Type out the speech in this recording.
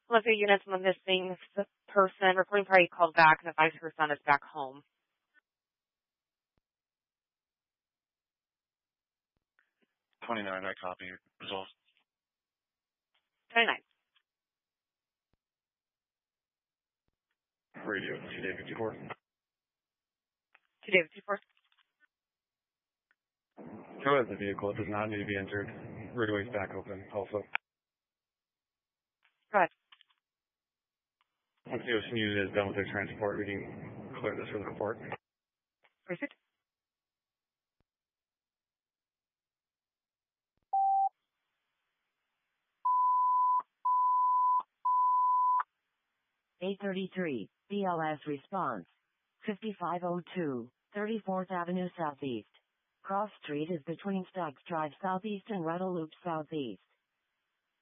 Olympic units on the missing person. Reporting party called back and advised her son is back home. 29, I copy. Results. 29. Radio, today 54. Today 54. Go ahead, the vehicle. It does not need to be entered. Radio's back open also. Go ahead. Once the Ocean unit is done with their transport, we can clear this for the report. Proceed. A33, BLS response. 5502, 34th Avenue Southeast. Cross Street is between Staggs Drive Southeast and Red Loop Southeast.